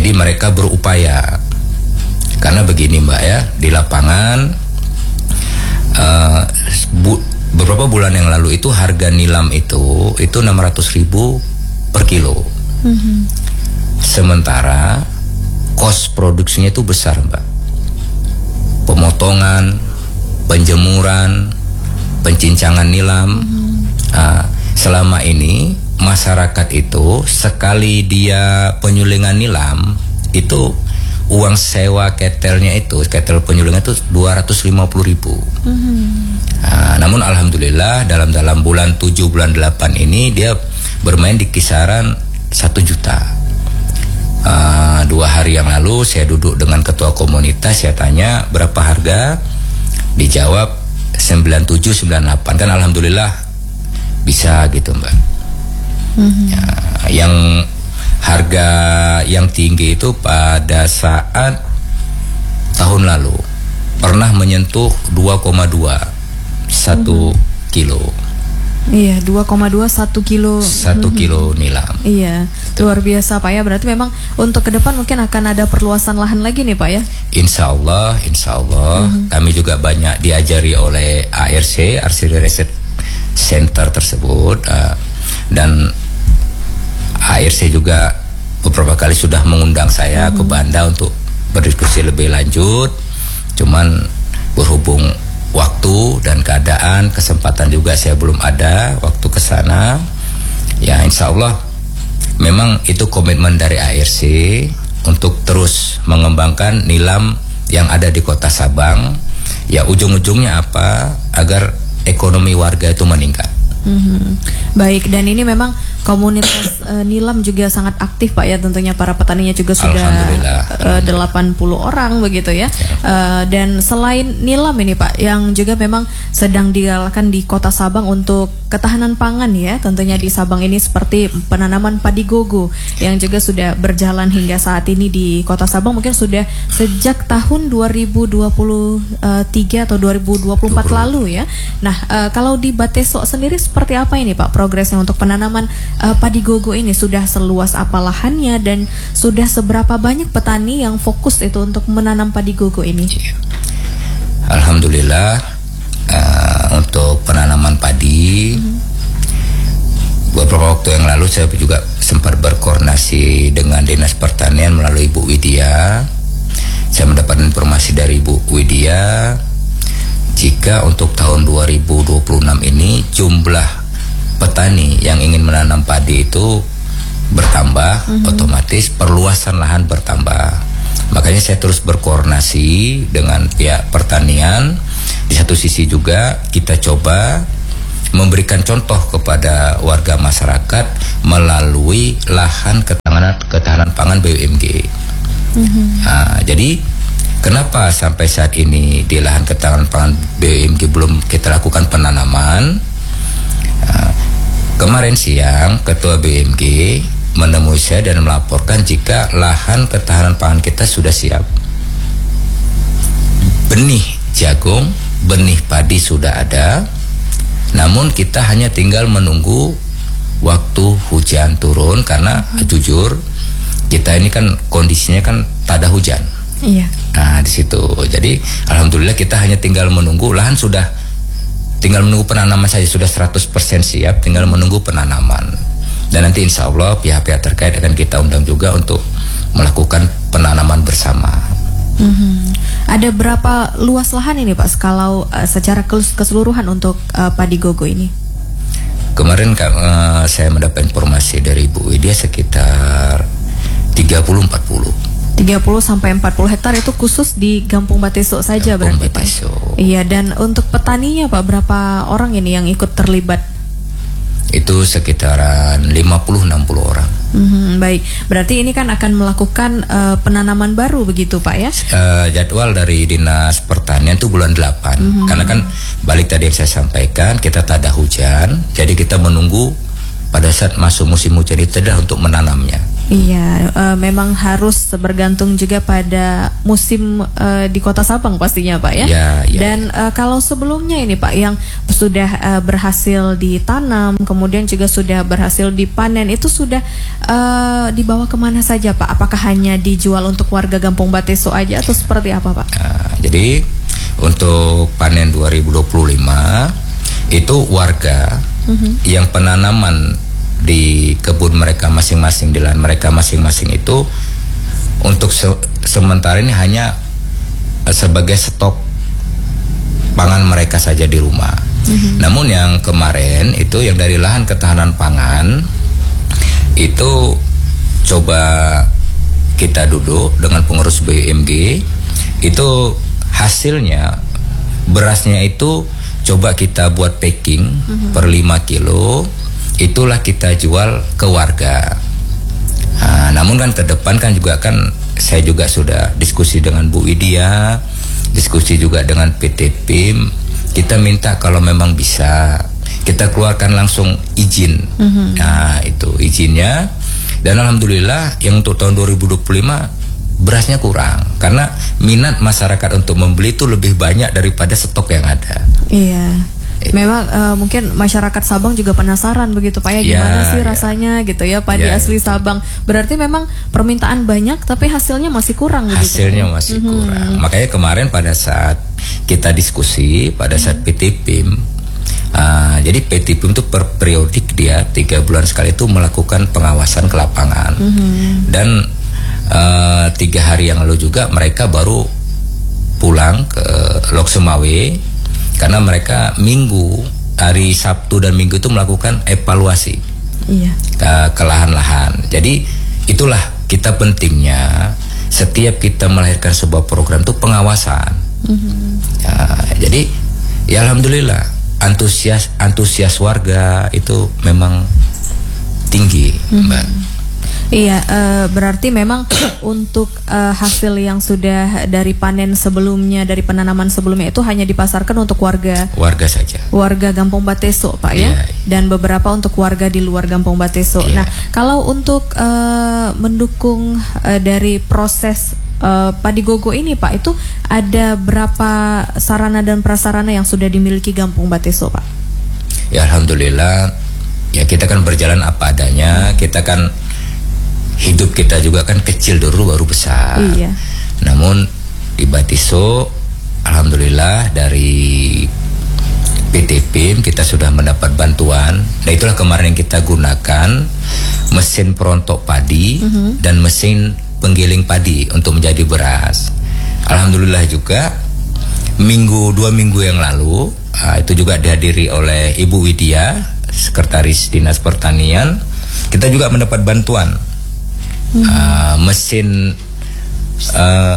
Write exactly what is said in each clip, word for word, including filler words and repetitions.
Jadi mereka berupaya, karena begini Mbak ya, di lapangan uh, bu, beberapa bulan yang lalu itu harga nilam itu itu enam ratus ribu per kilo. Mm-hmm. Sementara kos produksinya itu besar Mbak. Pemotongan, penjemuran, pencincangan nilam. Mm-hmm. uh, selama ini masyarakat itu sekali dia penyulingan nilam itu uang sewa ketelnya itu, ketel penyulingan itu dua ratus lima puluh ribu. Mm-hmm. Nah, namun alhamdulillah dalam dalam bulan tujuh bulan delapan ini dia bermain di kisaran satu juta. Uh, dua hari yang lalu saya duduk dengan ketua komunitas, saya tanya berapa harga, dijawab sembilan puluh tujuh sembilan puluh delapan. Kan alhamdulillah bisa gitu Mbak. Mm-hmm. Ya, yang harga yang tinggi itu pada saat tahun lalu pernah menyentuh dua koma dua satu mm-hmm. kilo. Iya, dua koma dua satu kilo. Satu mm-hmm. kilo nilam. Iya, luar biasa Pak ya. Berarti memang untuk ke depan mungkin akan ada perluasan lahan lagi nih Pak ya. Insya Allah, Insya Allah mm-hmm. kami juga banyak diajari oleh A R C, Archery Research Center tersebut, uh, dan A R C juga beberapa kali sudah mengundang saya mm-hmm. ke Banda untuk berdiskusi lebih lanjut. Cuman berhubung waktu dan keadaan, kesempatan juga saya belum ada waktu ke sana. Ya insya Allah memang itu komitmen dari A R C untuk terus mengembangkan nilam yang ada di Kota Sabang. Ya ujung-ujungnya apa? Agar ekonomi warga itu meningkat. Mm-hmm. Baik, dan ini memang komunitas uh, nilam juga sangat aktif Pak ya, tentunya para petaninya juga sudah uh, delapan puluh orang begitu ya. Uh, dan selain nilam ini Pak, yang juga memang sedang digalakan di Kota Sabang untuk ketahanan pangan ya, tentunya di Sabang ini seperti penanaman padi gogo yang juga sudah berjalan hingga saat ini di Kota Sabang, mungkin sudah sejak tahun dua ribu dua puluh tiga atau dua ribu dua puluh empat lalu ya. Nah, uh, kalau di Bateso sendiri seperti apa ini Pak progresnya untuk penanaman Uh, padi gogo ini? Sudah seluas apa lahannya dan sudah seberapa banyak petani yang fokus itu untuk menanam padi gogo ini? Alhamdulillah uh, untuk penanaman padi mm-hmm. beberapa waktu yang lalu saya juga sempat berkoordinasi dengan Dinas Pertanian melalui Ibu Widya. Saya mendapat informasi dari Ibu Widya jika untuk tahun dua ribu dua puluh enam ini jumlah petani yang ingin menanam padi itu bertambah, mm-hmm. otomatis perluasan lahan bertambah. Makanya saya terus berkoordinasi dengan pihak pertanian. Di satu sisi juga kita coba memberikan contoh kepada warga masyarakat melalui lahan ketahanan ketahanan pangan B U M G. Mm-hmm. Nah, jadi kenapa sampai saat ini di lahan ketahanan pangan B U M G belum kita lakukan penanaman? Nah, kemarin siang Ketua B U M G menemui saya dan melaporkan jika lahan ketahanan pangan kita sudah siap. Benih jagung, benih padi sudah ada, namun kita hanya tinggal menunggu waktu hujan turun karena hmm. jujur kita ini kan kondisinya kan tak ada hujan. Iya. Nah di situ, jadi alhamdulillah kita hanya tinggal menunggu, lahan sudah tinggal menunggu penanaman saja, sudah seratus persen siap, tinggal menunggu penanaman. Dan nanti insya Allah pihak-pihak terkait akan kita undang juga untuk melakukan penanaman bersama. Mm-hmm. Ada berapa luas lahan ini Pak, kalau uh, secara keseluruhan untuk uh, padi gogo ini? Kemarin uh, saya mendapat informasi dari Ibu Widya sekitar tiga puluh sampai empat puluh. tiga puluh sampai empat puluh hektar itu khusus di Kampung Bateso saja Kampung berarti Bateso. Pak? Iya, dan untuk petaninya Pak, berapa orang ini yang ikut terlibat? Itu sekitaran lima puluh sampai enam puluh orang. Mm-hmm, baik, berarti ini kan akan melakukan uh, penanaman baru begitu Pak ya? Uh, jadwal dari Dinas Pertanian itu bulan delapan. Mm-hmm. Karena kan balik tadi yang saya sampaikan, kita tak ada hujan, jadi kita menunggu pada saat masuk musim hujan itu adalah untuk menanamnya. Iya, uh, memang harus bergantung juga pada musim uh, di Kota Sabang pastinya Pak ya. Ya, ya. Dan uh, kalau sebelumnya ini Pak yang sudah uh, berhasil ditanam, kemudian juga sudah berhasil dipanen, itu sudah uh, dibawa kemana saja Pak? Apakah hanya dijual untuk warga Gampong Bateso aja atau seperti apa Pak? Nah, jadi untuk panen dua ribu dua puluh lima itu warga uh-huh. yang penanaman di kebun mereka masing-masing, di lahan mereka masing-masing itu untuk se sementara ini hanya sebagai stok pangan mereka saja di rumah. Mm-hmm. Namun yang kemarin itu yang dari lahan ketahanan pangan itu coba kita duduk dengan pengurus B U M G, itu hasilnya berasnya itu coba kita buat packing mm-hmm. per lima kilo. Itulah kita jual ke warga. Nah, namun kan ke depan kan juga kan saya juga sudah diskusi dengan Bu Widya, diskusi juga dengan P T P I M. Kita minta kalau memang bisa kita keluarkan langsung izin. Mm-hmm. Nah itu izinnya. Dan alhamdulillah yang untuk tahun dua ribu dua puluh lima berasnya kurang karena minat masyarakat untuk membeli itu lebih banyak daripada stok yang ada. Iya. Memang uh, mungkin masyarakat Sabang juga penasaran begitu Pak ya, gimana ya, sih ya. rasanya gitu ya padi ya, asli Sabang. Berarti memang permintaan banyak tapi hasilnya masih kurang begitu. Hasilnya masih mm-hmm. kurang. Makanya kemarin pada saat kita diskusi pada saat P T P I M, uh, jadi P T P I M itu per periodik dia tiga bulan sekali itu melakukan pengawasan ke lapangan. Mm-hmm. Dan uh, tiga hari yang lalu juga mereka baru pulang ke Lok Sumawe. Karena mereka minggu, hari Sabtu dan Minggu itu melakukan evaluasi iya. ke, ke lahan-lahan. Jadi itulah kita pentingnya setiap kita melahirkan sebuah program itu pengawasan. Mm-hmm. Nah, jadi ya alhamdulillah antusias antusias warga itu memang tinggi, mm-hmm. Mbak. Iya, uh, berarti memang untuk uh, hasil yang sudah dari panen sebelumnya, dari penanaman sebelumnya itu hanya dipasarkan untuk warga warga saja. Warga Gampong Bateso, Pak ya. Yeah. Dan beberapa untuk warga di luar Gampong Bateso. Yeah. Nah, kalau untuk uh, mendukung uh, dari proses uh, padi gogo ini, Pak, itu ada berapa sarana dan prasarana yang sudah dimiliki Gampong Bateso, Pak? Ya alhamdulillah, ya kita kan berjalan apa adanya, kita kan hidup kita juga kan kecil dulu baru besar. Iya. Namun di Bateso alhamdulillah dari P T P I M kita sudah mendapat bantuan. Nah itulah kemarin yang kita gunakan mesin perontok padi mm-hmm. dan mesin penggiling padi untuk menjadi beras. Alhamdulillah juga minggu dua minggu yang lalu uh, itu juga dihadiri oleh Ibu Widya, Sekretaris Dinas Pertanian. Kita juga mendapat bantuan Uh, mesin uh,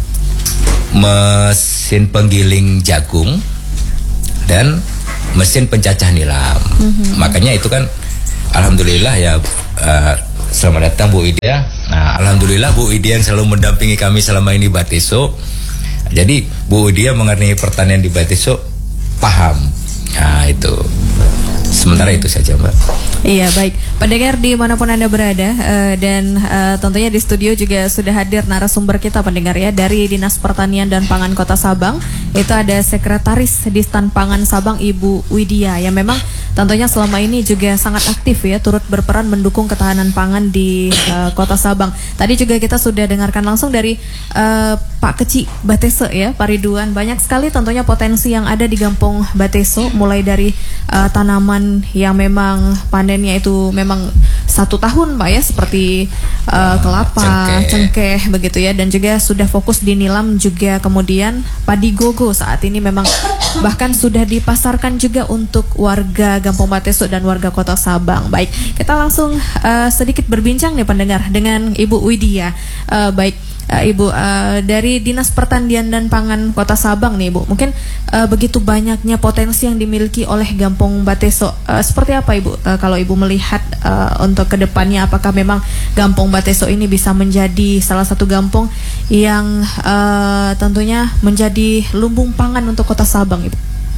mesin penggiling jagung dan mesin pencacah nilam. Mm-hmm. Makanya itu kan alhamdulillah ya, uh, selamat datang Bu Widya. Nah, alhamdulillah Bu Widya yang selalu mendampingi kami selama ini Bateso. Jadi Bu Widya mengenai pertanian di Bateso paham. Nah itu. Sementara itu saja Mbak. Iya baik, pendengar dimanapun Anda berada uh, dan uh, tentunya di studio juga sudah hadir narasumber kita pendengar ya dari Dinas Pertanian dan Pangan Kota Sabang. Itu ada Sekretaris Distan Pangan Sabang Ibu Widya yang memang tentunya selama ini juga sangat aktif ya, turut berperan mendukung ketahanan pangan di uh, Kota Sabang. Tadi juga kita sudah dengarkan langsung dari uh, Pak Keci Bateso ya, Pak Ridwan. Banyak sekali tentunya potensi yang ada di Gampong Bateso, mulai dari uh, tanaman yang memang panennya itu memang satu tahun Pak ya, seperti uh, kelapa, cengkeh. cengkeh begitu ya, dan juga sudah fokus di nilam juga, kemudian padi gogo saat ini memang bahkan sudah dipasarkan juga untuk warga Gampong Bateso dan warga Kota Sabang. Baik, kita langsung uh, sedikit berbincang nih pendengar dengan Ibu Widya. Uh, baik, uh, Ibu uh, dari Dinas Pertanian dan Pangan Kota Sabang nih Ibu, mungkin uh, begitu banyaknya potensi yang dimiliki oleh Gampong Bateso. Uh, seperti apa Ibu uh, kalau Ibu melihat uh, untuk kedepannya, apakah memang Gampong Bateso ini bisa menjadi salah satu gampong yang uh, tentunya menjadi lumbung pangan untuk Kota Sabang Ibu?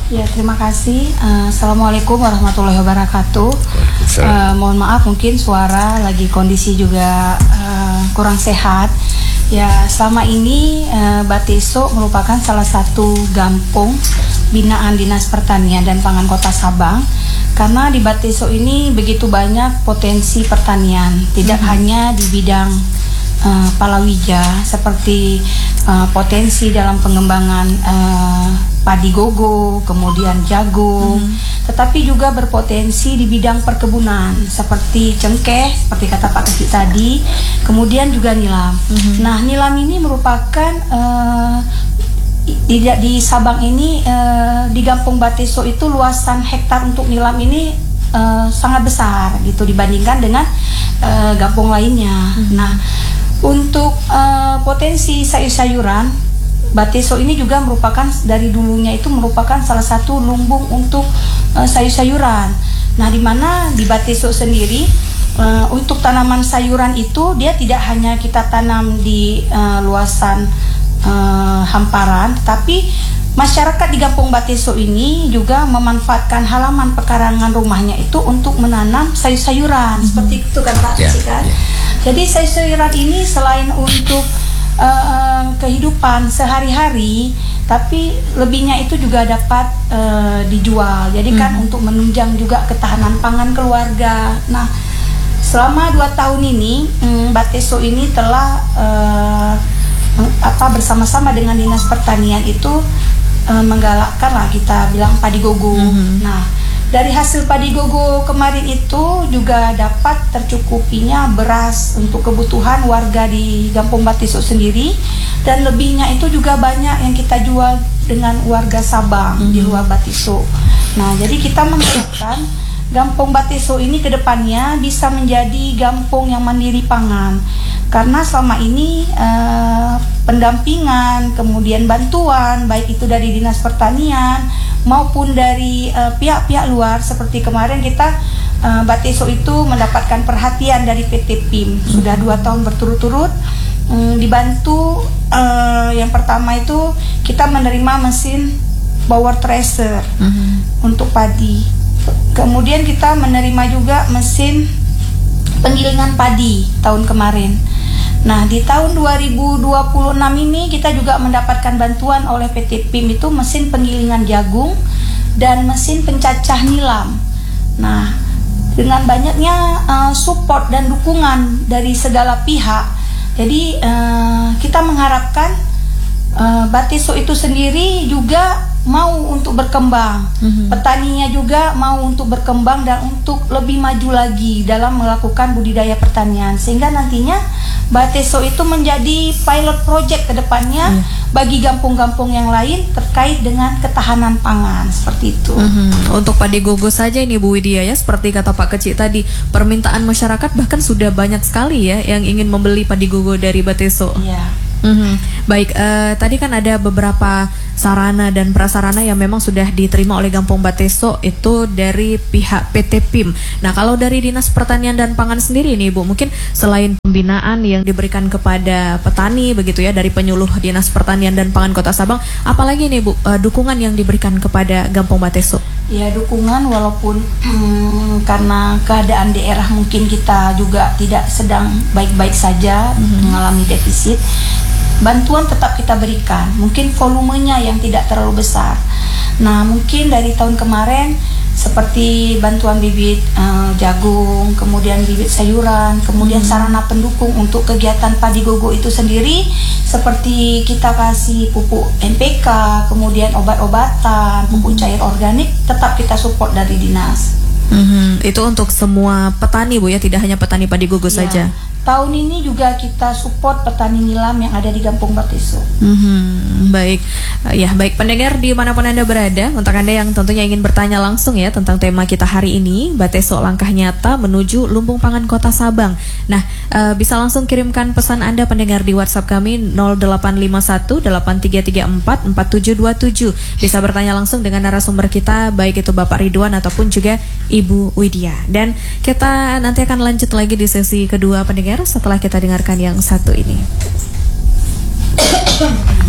Ya, terima kasih. Uh, Assalamualaikum warahmatullahi wabarakatuh. Uh, mohon maaf mungkin suara lagi kondisi juga uh, kurang sehat. Ya, selama ini uh, Bateso merupakan salah satu gampung binaan Dinas Pertanian dan Pangan Kota Sabang. Karena di Bateso ini begitu banyak potensi pertanian, tidak mm-hmm. hanya di bidang uh, palawija seperti uh, potensi dalam pengembangan uh, padi gogo, kemudian jagung, mm-hmm. tetapi juga berpotensi di bidang perkebunan seperti cengkeh, seperti kata Pak Kecik tadi, kemudian juga nilam. Mm-hmm. Nah, nilam ini merupakan uh, di, di Sabang ini uh, di Gampung Bateso itu luasan hektar untuk nilam ini uh, sangat besar gitu dibandingkan dengan uh, gampung lainnya. Hmm. Nah, untuk uh, potensi sayur-sayuran, Bateso ini juga merupakan dari dulunya itu merupakan salah satu lumbung untuk uh, sayur-sayuran. Nah, di mana di Bateso sendiri uh, untuk tanaman sayuran itu dia tidak hanya kita tanam di uh, luasan Uh, hamparan, tetapi masyarakat di Gampung Bateso ini juga memanfaatkan halaman pekarangan rumahnya itu untuk menanam sayur-sayuran. Mm-hmm. Seperti itu kan Pak yeah, kan? Yeah. Jadi sayur-sayuran ini selain untuk uh, kehidupan sehari-hari, tapi lebihnya itu juga dapat uh, dijual. Jadi kan mm-hmm. untuk menunjang juga ketahanan pangan keluarga. Nah, selama dua tahun ini um, Bateso ini telah uh, apa bersama-sama dengan Dinas Pertanian itu e, menggalakkan lah kita bilang padi gogo. Mm-hmm. Nah, dari hasil padi gogo kemarin itu juga dapat tercukupinya beras untuk kebutuhan warga di Gampung Bateso sendiri, dan lebihnya itu juga banyak yang kita jual dengan warga Sabang mm-hmm. di luar Bateso. Nah, jadi kita mengharapkan Gampung Bateso ini ke depannya bisa menjadi gampung yang mandiri pangan. Karena selama ini eh, pendampingan, kemudian bantuan, baik itu dari Dinas Pertanian maupun dari eh, pihak-pihak luar, seperti kemarin kita eh, Bateso itu mendapatkan perhatian dari P T P I M. Sudah dua tahun berturut-turut mm, dibantu. Eh, yang pertama itu kita menerima mesin power thresher mm-hmm. untuk padi. Kemudian kita menerima juga mesin penggilingan padi tahun kemarin. Nah, di tahun dua ribu dua puluh enam ini kita juga mendapatkan bantuan oleh P T P I M itu mesin penggilingan jagung dan mesin pencacah nilam. Nah, dengan banyaknya uh, support dan dukungan dari segala pihak, jadi uh, kita mengharapkan uh, Bateso itu sendiri juga mau untuk berkembang, mm-hmm. petaninya juga mau untuk berkembang dan untuk lebih maju lagi dalam melakukan budidaya pertanian, sehingga nantinya Bateso itu menjadi pilot project ke depannya mm. bagi gampung-gampung yang lain terkait dengan ketahanan pangan, seperti itu. Mm-hmm. Untuk padi gogo saja ini Bu Widya ya, seperti kata Pak Kecik tadi, permintaan masyarakat bahkan sudah banyak sekali ya yang ingin membeli padi gogo dari Bateso. Iya. Mm-hmm. Baik, uh, tadi kan ada beberapa sarana dan prasarana yang memang sudah diterima oleh Gampung Bateso itu dari pihak P T P I M. Nah, kalau dari Dinas Pertanian dan Pangan sendiri nih Bu, mungkin selain pembinaan yang diberikan kepada petani begitu ya dari penyuluh Dinas Pertanian dan Pangan Kota Sabang, apalagi nih Bu uh, dukungan yang diberikan kepada Gampung Bateso? Ya, dukungan walaupun hmm, karena keadaan daerah mungkin kita juga tidak sedang baik-baik saja, mm-hmm. mengalami defisit, bantuan tetap kita berikan, mungkin volumenya yang tidak terlalu besar. Nah, mungkin dari tahun kemarin seperti bantuan bibit uh, jagung, kemudian bibit sayuran, kemudian hmm. sarana pendukung untuk kegiatan padi gogo itu sendiri, seperti kita kasih pupuk N P K, kemudian obat-obatan, pupuk hmm. cair organik, tetap kita support dari dinas. Hmm, itu untuk semua petani Bu ya, tidak hanya petani padi gogo ya. Saja. Tahun ini juga kita support petani nilam yang ada di Gampung Bateso. Mm-hmm, baik, uh, ya baik pendengar dimanapun Anda berada, untuk Anda yang tentunya ingin bertanya langsung ya tentang tema kita hari ini, Bateso langkah nyata menuju lumbung pangan Kota Sabang. Nah, uh, bisa langsung kirimkan pesan Anda pendengar di WhatsApp kami nol delapan lima satu delapan tiga tiga empat empat tujuh dua tujuh. Bisa bertanya langsung dengan narasumber kita, baik itu Bapak Ridwan ataupun juga Ibu Widya. Dan kita nanti akan lanjut lagi di sesi kedua pendengar setelah kita dengarkan yang satu ini. Apa ini?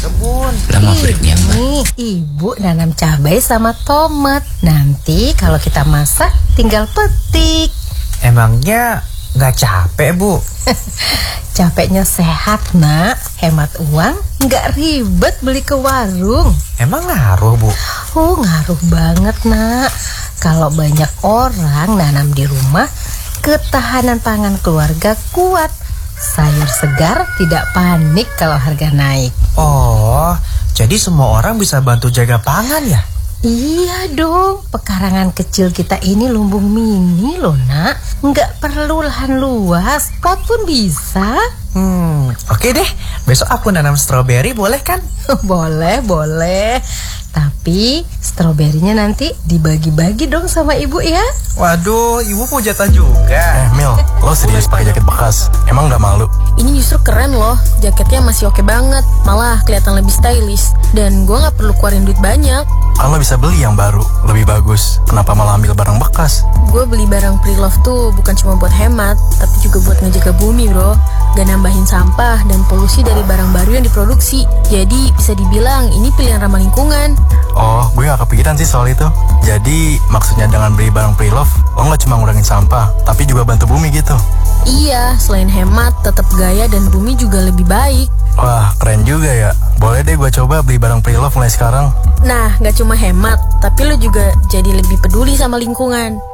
kebun. Lama breaknya, Mbak. Nih, Ibu nanam cabai sama tomat. Nanti kalau kita masak tinggal petik. Emangnya nggak capek, Bu? Capeknya sehat, Nak. Hemat uang, nggak ribet beli ke warung. Emang ngaruh, Bu? Oh, ngaruh banget, Nak. Kalau banyak orang nanam di rumah, ketahanan pangan keluarga kuat. Sayur segar tidak panik kalau harga naik. Oh, jadi semua orang bisa bantu jaga pangan ya? Iya dong, pekarangan kecil kita ini lumbung mini loh, Nak. Nggak perlu lahan luas, pot pun bisa. Hmm, oke deh. Besok aku nanam stroberi, boleh kan? Boleh, boleh. Tapi stroberinya nanti dibagi-bagi dong sama ibu ya. Waduh, ibu mau jatah juga. Eh Mil, lo serius pakai jaket bekas? Emang gak malu? Ini justru keren loh, jaketnya masih oke banget. Malah kelihatan lebih stylish. Dan gue gak perlu keluarin duit banyak. Kan lo bisa beli yang baru, lebih bagus. Kenapa malah ambil barang bekas? Gue beli barang pre-love tuh bukan cuma buat hemat, tapi juga buat ngejaga bumi bro. Gak nambahin sampah dan polusi dari barang baru yang diproduksi. Jadi bisa dibilang ini pilihan ramah lingkungan. Oh, gue gak kepikiran sih soal itu. Jadi maksudnya dengan beli barang pre-love, lo gak cuma ngurangin sampah, tapi juga bantu bumi gitu. Iya, selain hemat, tetap gaya dan bumi juga lebih baik. Wah, keren juga ya. Boleh deh gue coba beli barang pre-love mulai sekarang. Nah, gak cuma hemat, tapi lo juga jadi lebih peduli sama lingkungan.